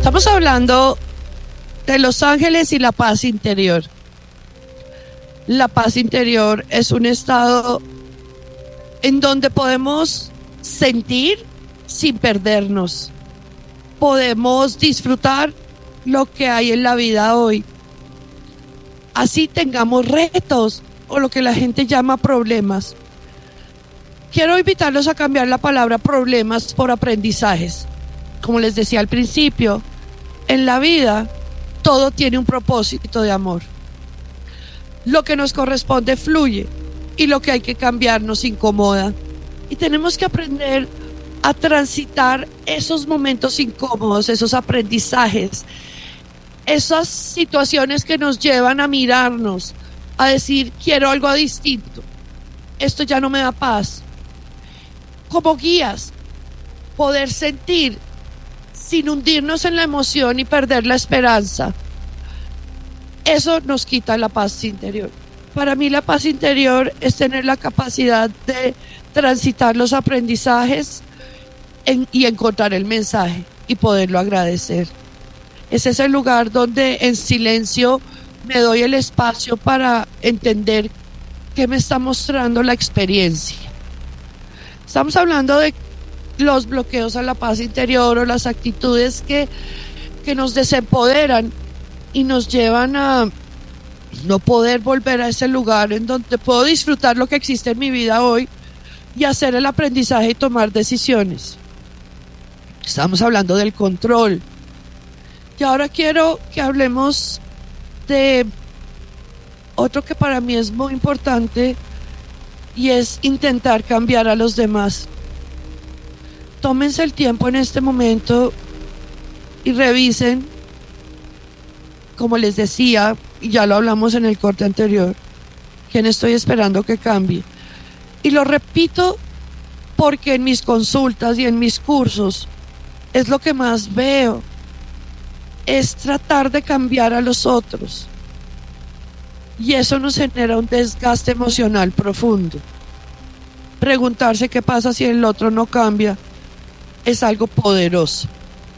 Estamos hablando de los ángeles y la paz interior. La paz interior es un estado en donde podemos sentir sin perdernos. Podemos disfrutar lo que hay en la vida hoy. Así tengamos retos o lo que la gente llama problemas. Quiero invitarlos a cambiar la palabra problemas por aprendizajes. Como les decía al principio, en la vida todo tiene un propósito de amor. Lo que nos corresponde fluye y lo que hay que cambiar nos incomoda. Y tenemos que aprender a transitar esos momentos incómodos, esos aprendizajes, esas situaciones que nos llevan a mirarnos, a decir, quiero algo distinto. Esto ya no me da paz. Como guías, poder sentir sin hundirnos en la emoción y perder la esperanza. Eso nos quita la paz interior. Para mí la paz interior es tener la capacidad de transitar los aprendizajes y encontrar el mensaje y poderlo agradecer. Ese es el lugar donde en silencio me doy el espacio para entender qué me está mostrando la experiencia. Estamos hablando de los bloqueos a la paz interior o las actitudes que nos desempoderan y nos llevan a no poder volver a ese lugar en donde puedo disfrutar lo que existe en mi vida hoy y hacer el aprendizaje y tomar decisiones. Estamos hablando del control. Y ahora quiero que hablemos de otro que para mí es muy importante y es intentar cambiar a los demás. Tómense el tiempo en este momento y revisen, como les decía, y ya lo hablamos en el corte anterior, quién estoy esperando que cambie. Y lo repito porque en mis consultas y en mis cursos es lo que más veo, es tratar de cambiar a los otros. Y eso nos genera un desgaste emocional profundo. Preguntarse qué pasa si el otro no cambia es algo poderoso.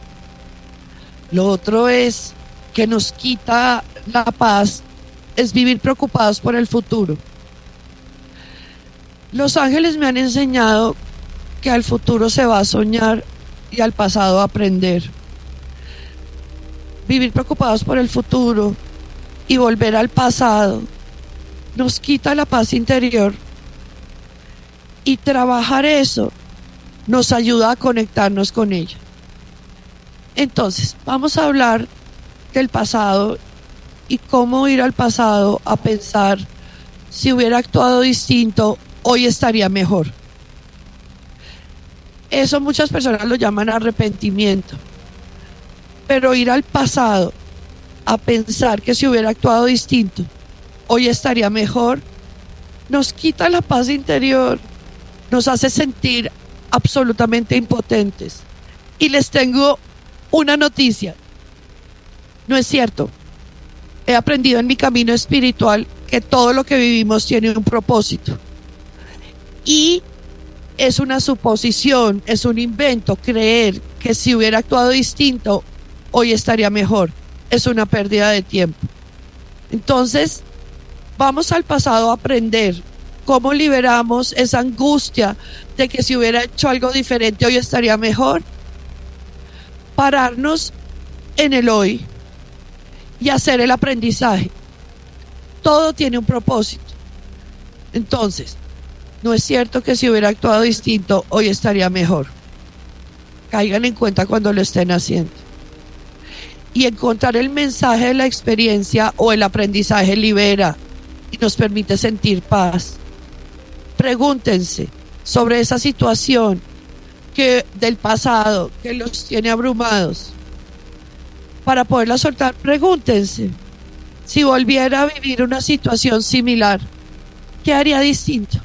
Lo otro es que nos quita la paz, es vivir preocupados por el futuro. Los ángeles me han enseñado que al futuro se va a soñar y al pasado a aprender. Vivir preocupados por el futuro y volver al pasado nos quita la paz interior, y trabajar eso nos ayuda a conectarnos con ella. Entonces, vamos a hablar del pasado y cómo ir al pasado a pensar, si hubiera actuado distinto, hoy estaría mejor. Eso muchas personas lo llaman arrepentimiento. Pero ir al pasado a pensar que si hubiera actuado distinto, hoy estaría mejor, nos quita la paz interior, nos hace sentir absolutamente impotentes. Y les tengo una noticia. No es cierto. He aprendido en mi camino espiritual que todo lo que vivimos tiene un propósito. Y es una suposición, es un invento creer que si hubiera actuado distinto, hoy estaría mejor. Es una pérdida de tiempo. Entonces, vamos al pasado a aprender cómo liberamos esa angustia de que si hubiera hecho algo diferente, hoy estaría mejor. Pararnos en el hoy y hacer el aprendizaje. Todo tiene un propósito. Entonces, no es cierto que si hubiera actuado distinto, hoy estaría mejor. Caigan en cuenta cuando lo estén haciendo. Y encontrar el mensaje de la experiencia o el aprendizaje libera y nos permite sentir paz. Pregúntense sobre esa situación del pasado que los tiene abrumados. Para poderla soltar, pregúntense, si volviera a vivir una situación similar, ¿qué haría distinto?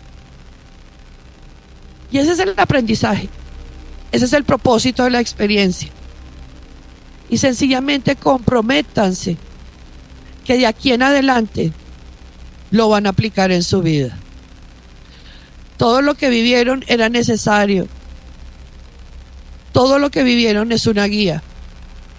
Y ese es el aprendizaje, ese es el propósito de la experiencia. Y sencillamente comprométanse que de aquí en adelante lo van a aplicar en su vida. Todo lo que vivieron era necesario. Todo lo que vivieron es una guía.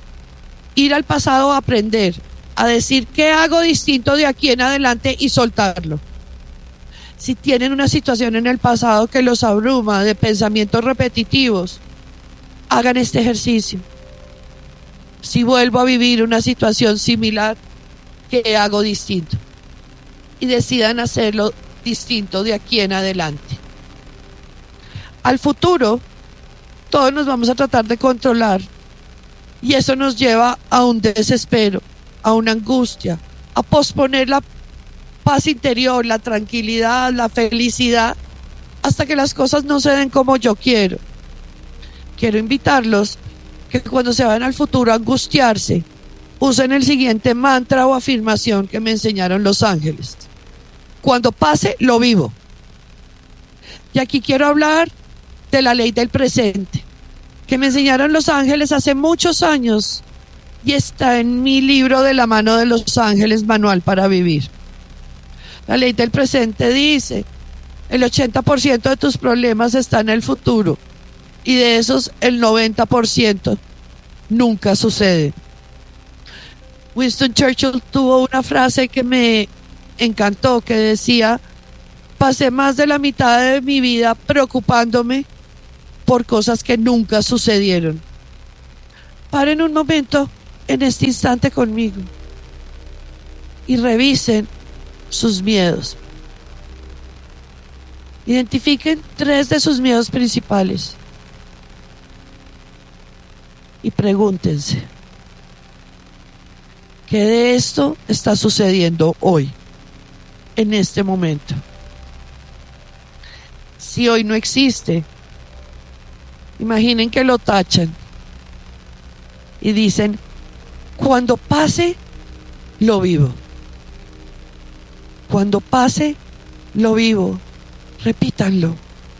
ir al pasado a aprender, a decir qué hago distinto de aquí en adelante y soltarlo. Si tienen una situación en el pasado que los abruma de pensamientos repetitivos, hagan este ejercicio. Si vuelvo a vivir una situación similar, ¿qué hago distinto? Y decidan hacerlo distinto de aquí en adelante. Al futuro, todos nos vamos a tratar de controlar y eso nos lleva a un desespero, a una angustia, a posponer la paz interior, la tranquilidad, la felicidad, hasta que las cosas no se den como yo quiero. Quiero invitarlos que cuando se vayan al futuro a angustiarse, usen el siguiente mantra o afirmación que me enseñaron los ángeles. Cuando pase, lo vivo. Y aquí quiero hablar de la ley del presente, que me enseñaron los ángeles hace muchos años y está en mi libro de la mano de los ángeles, Manual para Vivir. La ley del presente dice, el 80% de tus problemas está en el futuro y de esos el 90% nunca sucede. Winston Churchill tuvo una frase que me encantó, que decía, pasé más de la mitad de mi vida preocupándome por cosas que nunca sucedieron. Paren un momento en este instante conmigo y revisen sus miedos. Identifiquen 3 de sus miedos principales y pregúntense, ¿qué de esto está sucediendo hoy, en este momento? Si hoy no existe, imaginen que lo tachan y dicen, cuando pase, lo vivo. Cuando pase, lo vivo. Repítanlo.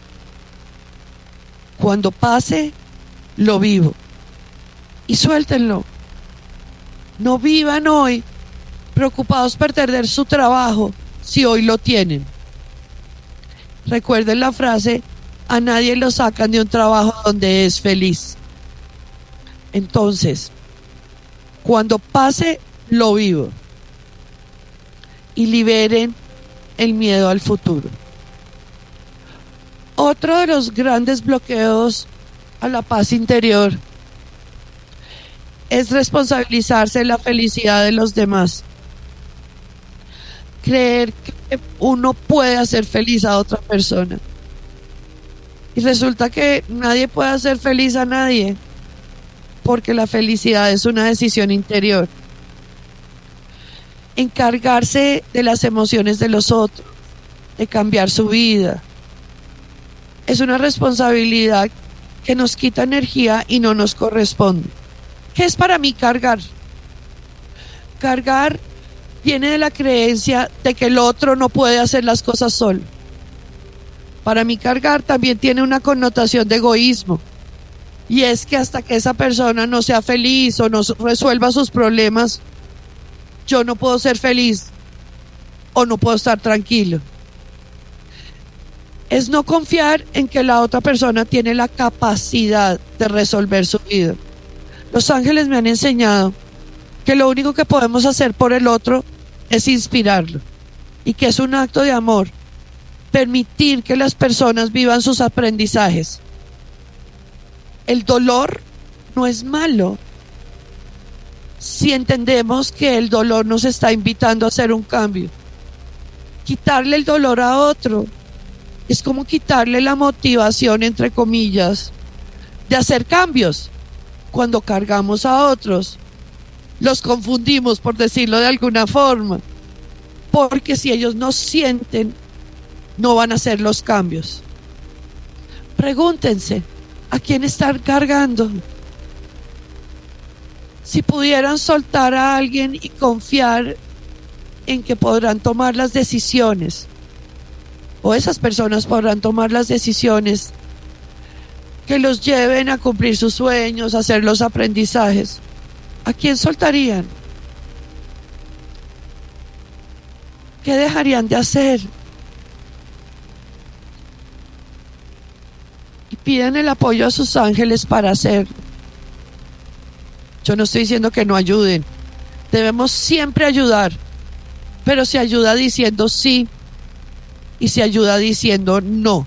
Cuando pase, lo vivo. Y suéltenlo. No vivan hoy preocupados por perder su trabajo si hoy lo tienen. Recuerden la frase, a nadie lo sacan de un trabajo donde es feliz. Entonces, cuando pase, lo vivo. Y liberen el miedo al futuro. Otro de los grandes bloqueos a la paz interior es responsabilizarse de la felicidad de los demás. Creer que uno puede hacer feliz a otra persona. Y resulta que nadie puede hacer feliz a nadie, porque la felicidad es una decisión interior. Encargarse de las emociones de los otros, de cambiar su vida, es una responsabilidad que nos quita energía y no nos corresponde. ¿Qué es para mí cargar? Cargar viene de la creencia de que el otro no puede hacer las cosas solo. Para mí cargar también tiene una connotación de egoísmo. Y es que hasta que esa persona no sea feliz o no resuelva sus problemas, yo no puedo ser feliz o no puedo estar tranquilo. Es no confiar en que la otra persona tiene la capacidad de resolver su vida. Los ángeles me han enseñado que lo único que podemos hacer por el otro es inspirarlo y que es un acto de amor permitir que las personas vivan sus aprendizajes. El dolor no es malo si entendemos que el dolor nos está invitando a hacer un cambio. Quitarle el dolor a otro es como quitarle la motivación, entre comillas, de hacer cambios. Cuando cargamos a otros, los confundimos, por decirlo de alguna forma, porque si ellos no sienten, no van a hacer los cambios. Pregúntense, ¿a quién están cargando? Si pudieran soltar a alguien y confiar en que podrán tomar las decisiones, o esas personas podrán tomar las decisiones que los lleven a cumplir sus sueños, a hacer los aprendizajes, ¿a quién soltarían? ¿Qué dejarían de hacer? Y pidan el apoyo a sus ángeles para hacerlo. Yo no estoy diciendo que no ayuden. Debemos siempre ayudar, pero se ayuda diciendo sí y se ayuda diciendo no.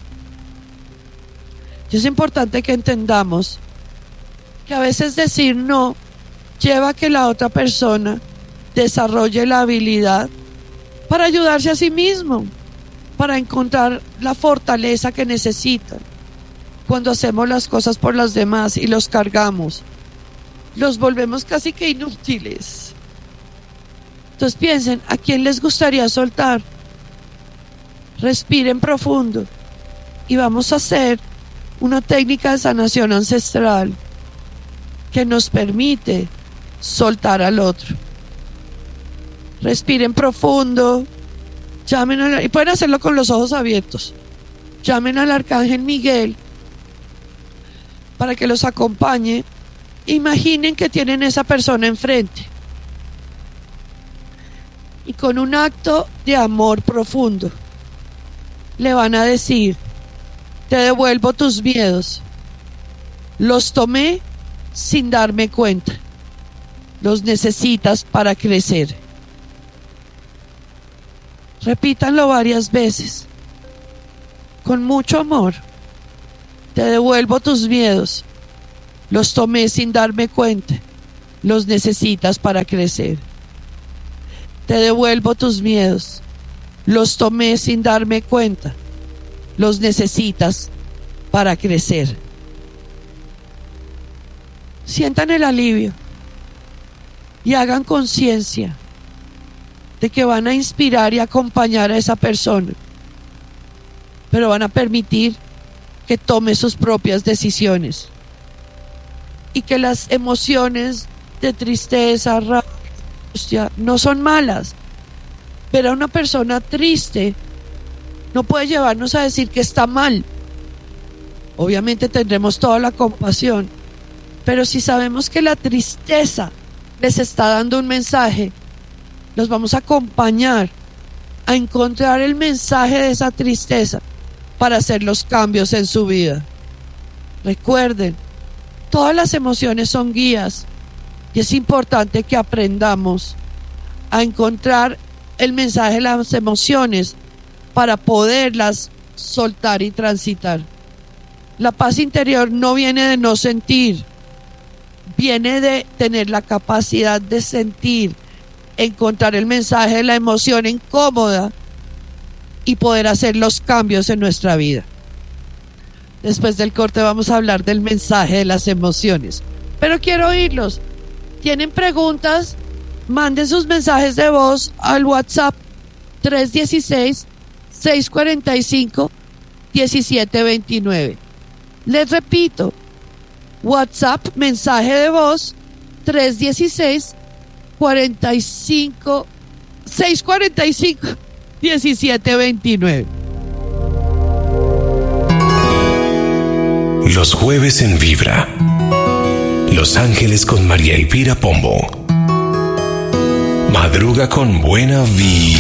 Y es importante que entendamos que a veces decir no lleva a que la otra persona desarrolle la habilidad para ayudarse a sí mismo, para encontrar la fortaleza que necesita. Cuando hacemos las cosas por los demás y los cargamos, los volvemos casi que inútiles. Entonces piensen, ¿a quién les gustaría soltar? Respiren profundo y vamos a hacer una técnica de sanación ancestral que nos permite soltar al otro. Respiren profundo, y pueden hacerlo con los ojos abiertos. Llamen al Arcángel Miguel para que los acompañe. Imaginen que tienen esa persona enfrente y con un acto de amor profundo le van a decir: te devuelvo tus miedos, los tomé sin darme cuenta, los necesitas para crecer. Repítanlo varias veces con mucho amor. Te devuelvo tus miedos, los tomé sin darme cuenta, los necesitas para crecer. Te devuelvo tus miedos, los tomé sin darme cuenta, los necesitas para crecer. Sientan el alivio y hagan conciencia de que van a inspirar y acompañar a esa persona, pero van a permitir que tome sus propias decisiones y que las emociones de tristeza, rabia, angustia no son malas, pero una persona triste no puede llevarnos a decir que está mal. Obviamente tendremos toda la compasión, pero si sabemos que la tristeza les está dando un mensaje, los vamos a acompañar a encontrar el mensaje de esa tristeza para hacer los cambios en su vida. Recuerden, todas las emociones son guías y es importante que aprendamos a encontrar el mensaje de las emociones para poderlas soltar y transitar. La paz interior no viene de no sentir, viene de tener la capacidad de sentir, encontrar el mensaje de la emoción incómoda y poder hacer los cambios en nuestra vida. Después del corte vamos a hablar del mensaje de las emociones, pero quiero oírlos. ¿Tienen preguntas? Manden sus mensajes de voz al WhatsApp 316-645-1729. Les repito, WhatsApp, mensaje de voz 316-645-1729. Los jueves en Vibra. Los Ángeles con María Elvira Pombo. Madruga con buena vibra.